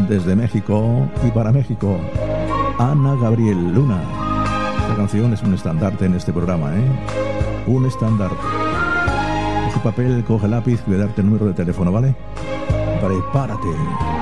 desde México y para México, Ana Gabriel Luna. Esta canción es un estandarte en este programa, un estandarte. En su papel, coge lápiz, voy a darte el número de teléfono, ¿vale? Prepárate.